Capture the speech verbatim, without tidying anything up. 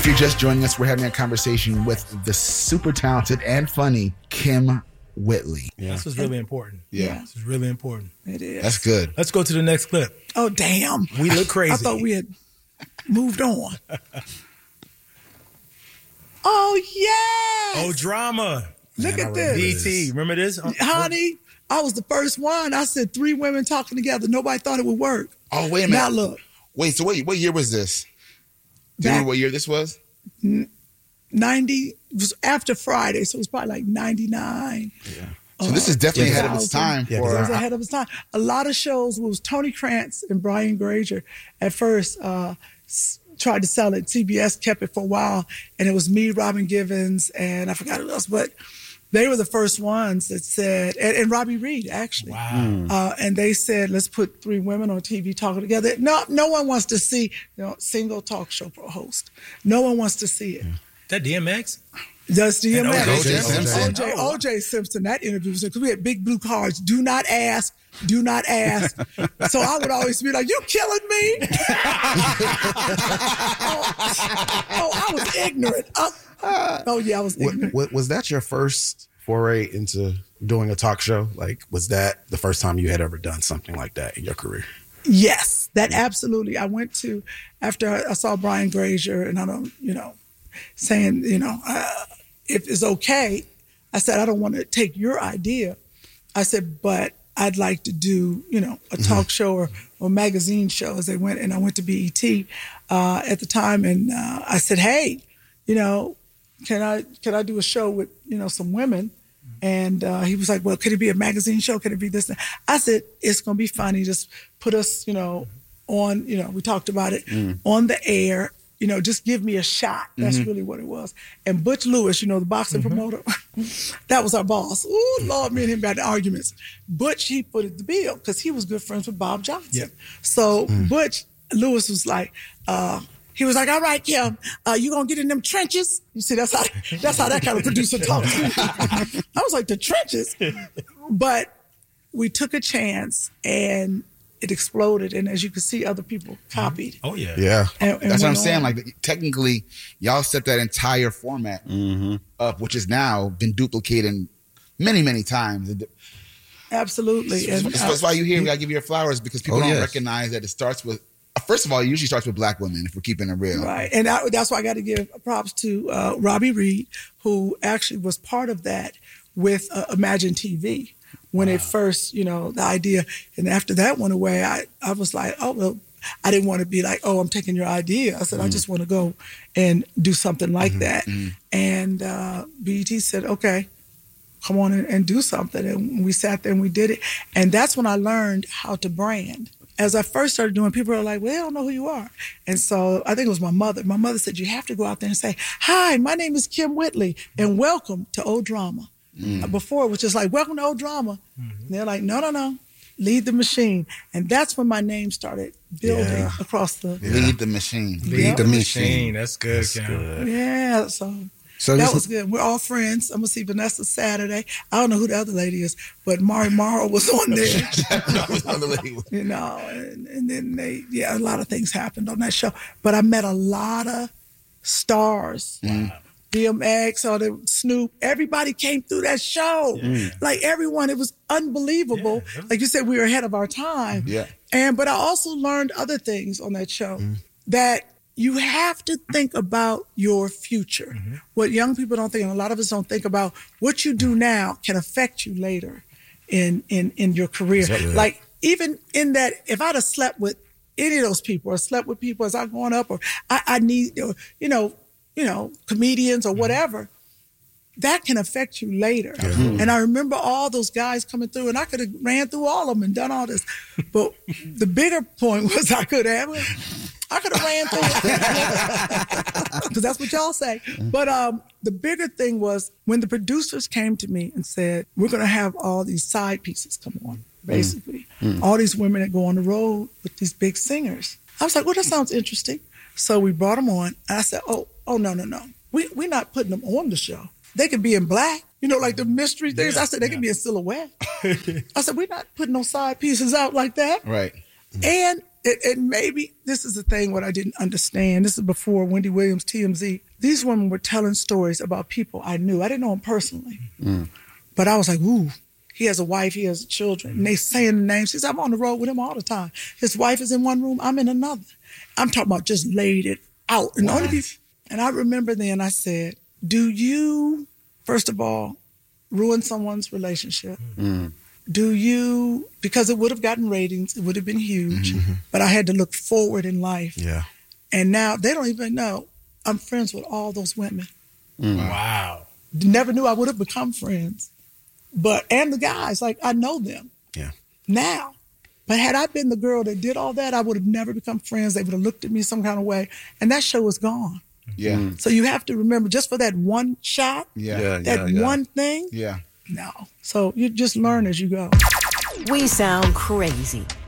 If you're just joining us, we're having a conversation with the super talented and funny Kym Whitley. Yeah. This is really important. Yeah. This is really important. It is. That's good. Let's go to the next clip. Oh, damn. We look crazy. I thought we had moved on. Oh, yes. Oh, drama. Look Man, at this. D T, remember this? Honey, I was the first one. I said three women talking together. Nobody thought it would work. Oh, wait a minute. Now look. Wait, so what, what year was this? Do you remember what year this was? ninety, it was after Friday, so it was probably like ninety-nine. Yeah. So uh, this is definitely yeah, ahead of its time. Yeah, for, it was ahead of its time. A lot of shows, it was Tony Krantz and Brian Grazer at first uh, tried to sell it. C B S kept it for a while, and it was me, Robin Givens, and I forgot who else, but they were the first ones that said, and, and Robbie Reed, actually. Wow. Uh, and they said, let's put three women on T V talking together. No, no one wants to see, you know, single talk show host. No one wants to see it. Yeah. That D M X? That's D M X. O J Simpson. O J, O J Simpson, that interview was because we had big blue cards. Do not ask. Do not ask. So I would always be like, you killing me? oh, oh, I was ignorant. Uh, oh, yeah, I was ignorant. Was, was that your first foray into doing a talk show? Like, was that the first time you had ever done something like that in your career? Yes, that absolutely. I went to, after I saw Brian Grazer, and I don't, you know, saying, you know, uh, if it's okay, I said, I don't want to take your idea. I said, but I'd like to do, you know, a talk mm-hmm. show or, or magazine show as they went. And I went to B E T uh, at the time. And uh, I said, hey, you know, can I can I do a show with, you know, some women? And uh, he was like, well, could it be a magazine show? Could it be this? I said, it's going to be funny. Just put us, you know, on, you know, we talked about it, mm. on the air. You know, just give me a shot. That's mm-hmm. really what it was. And Butch Lewis, you know, the boxing mm-hmm. promoter, that was our boss. Ooh, Lord, me and him got the arguments. Butch, he footed the bill because he was good friends with Bob Johnson. Yep. So mm. Butch Lewis was like, uh, he was like, all right, Kym, uh, you gonna get in them trenches? You see, that's how that's how that kind of producer talks. I was like, the trenches? But we took a chance and it exploded, and as you can see, other people copied. Oh yeah, yeah. And, and That's what I'm on. saying. Like, technically, y'all set that entire format mm-hmm. up, which has now been duplicated many, many times. Absolutely, and that's, that's why you hear me. I give you your flowers because people oh, don't yes. recognize that it starts with. First of all, it usually starts with black women. If we're keeping it real, right? And I, that's why I got to give props to uh, Robbie Reed, who actually was part of that with uh, Imagine T V. When wow. it first, you know, the idea, and after that went away, I, I was like, oh, well, I didn't want to be like, oh, I'm taking your idea. I said, mm. I just want to go and do something like mm-hmm. that. Mm. And uh, B E T said, okay, come on and, and do something. And we sat there and we did it. And that's when I learned how to brand. As I first started doing, people were like, well, I don't know who you are. And so I think it was my mother. My mother said, you have to go out there and say, hi, my name is Kym Whitley, and welcome to O Drama. Mm. Before it was just like, welcome to O Drama. Mm-hmm. They're like, no, no, no, lead the machine. And that's when my name started building yeah. across the... Yeah. Lead the machine. Lead yep. the machine. That's good, that's good. Yeah, so, so that was good. We're all friends. I'm going to see Vanessa Saturday. I don't know who the other lady is, but Mari Morrow was on there. You know, and, and then they, yeah, a lot of things happened on that show. But I met a lot of stars. Mm. Wow. D M X or the Snoop, everybody came through that show. Mm. Like everyone, it was unbelievable. Yeah. Like you said, we were ahead of our time. Yeah. And but I also learned other things on that show mm. that you have to think about your future. Mm-hmm. What young people don't think, and a lot of us don't think about, what you do now can affect you later in in in your career. Exactly. Like even in that, if I'd have slept with any of those people or slept with people as I'm going up, or I, I need, or, you know, you know, comedians or whatever, that can affect you later. Mm-hmm. And I remember all those guys coming through, and I could have ran through all of them and done all this. But the bigger point was I could have, I could have ran through it. Because that's what y'all say. But um, the bigger thing was when the producers came to me and said, we're going to have all these side pieces come on, basically. Mm-hmm. All these women that go on the road with these big singers. I was like, well, that sounds interesting. So we brought them on. And I said, oh, oh, no, no, no. We, we're not putting them on the show. They can be in black, you know, like the mystery things. Yeah, I said, they yeah. can be in silhouette. I said, we're not putting no side pieces out like that. Right. And it, it maybe, this is the thing what I didn't understand. This is before Wendy Williams, T M Z. These women were telling stories about people I knew. I didn't know them personally. Mm. But I was like, ooh, he has a wife, he has children. And they saying the names. She said, I'm on the road with him all the time. His wife is in one room, I'm in another. I'm talking about just laid it out. And, only people, and I remember then I said, do you, first of all, ruin someone's relationship? Mm. Do you, because it would have gotten ratings, it would have been huge, mm-hmm. but I had to look forward in life. Yeah. And now they don't even know I'm friends with all those women. Mm. Wow. Never knew I would have become friends. But, and the guys, like, I know them. Yeah. Now. But had I been the girl that did all that, I would have never become friends. They would have looked at me some kind of way. And that show is gone. Yeah. Mm. So you have to remember, just for that one shot, yeah. Yeah, that yeah, yeah. one thing, yeah. no. So you just learn as you go. We sound crazy,